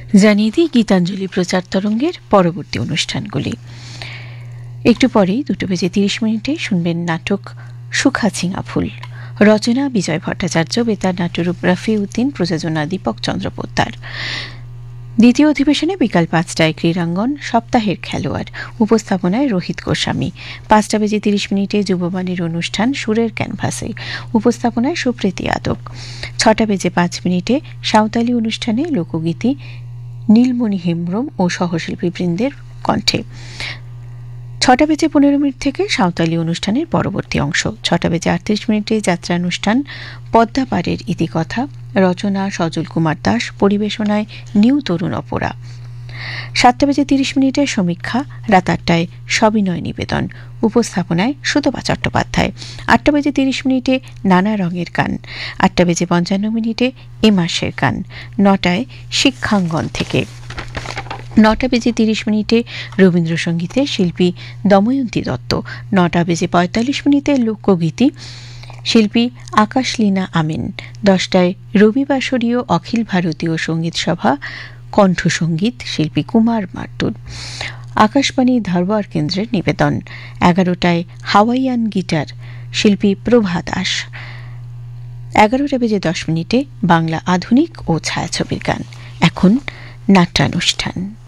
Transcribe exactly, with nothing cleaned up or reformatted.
জানিয়ে দিই গীতাঞ্জলি প্রচার তরঙ্গের পরবর্তী অনুষ্ঠানগুলি। একটু পরেই দুটো বেজে তিরিশ মিনিটে শুনবেন নাটক সুখা ছিঙা ফুল, রচনা বিজয় ভট্টাচার্য, বেতার নাট্যরূপ রাফি উদ্দিন, প্রযোজনা দীপক চন্দ্র পোদ্দার। দ্বিতীয় অধিবেশনে বিকাল পাঁচটায় ক্রীড়াঙ্গন সপ্তাহের খেলোয়াড়, উপস্থাপনায় রোহিত গোস্বামী। পাঁচটা বেজে তিরিশ মিনিটে যুববাণীর অনুষ্ঠান সুরের ক্যানভাসে, উপস্থাপনায় সুপ্রীতি আদক। ছটা বেজে পাঁচ মিনিটে সাঁওতালি অনুষ্ঠানে লোকগীতি নীলমণি হেমব্রম ও সহশিল্পীবৃন্দের কণ্ঠে। ছটা বেজে পনেরো মিনিট থেকে সাঁওতালি অনুষ্ঠানের পরবর্তী অংশ। ছটা বেজে আটত্রিশ মিনিটে যাত্রানুষ্ঠান পদ্মাপাড়ের ইতিকথা, রচনা সজল কুমার দাস, পরিবেশনায় নিউ তরুণ অপরা। সাতটা বেজে তিরিশ মিনিটে সমীক্ষা, রাত আটটায় সবিনয় নিবেদন, উপস্থাপনায় সুতপা চট্টোপাধ্যায়। আটটা বেজে তিরিশ মিনিটে নানা রঙের গান। আটটা বেজে পঞ্চান্ন মিনিটে এ মাসের গান। নটায় শিক্ষাঙ্গন থেকে। নটা বেজে তিরিশ মিনিটে রবীন্দ্রসঙ্গীতে শিল্পী দময়ন্তী দত্ত। নটা বেজে পঁয়তাল্লিশ মিনিটে লোকগীতি, শিল্পী আকাশলীনা আমিন। দশটায় রবিবাসরীয় অখিল ভারতীয় সঙ্গীত সভা কণ্ঠসঙ্গীত, শিল্পী কুমার মার্তুর। আকাশবাণী ধারওয়ার কেন্দ্রের নিবেদন। এগারোটায় হাওয়াইয়ান গিটার, শিল্পী প্রভা দাস। এগারোটা বেজে দশ মিনিটে বাংলা আধুনিক ও ছায়াছবির গান। এখন নাট্যানুষ্ঠান।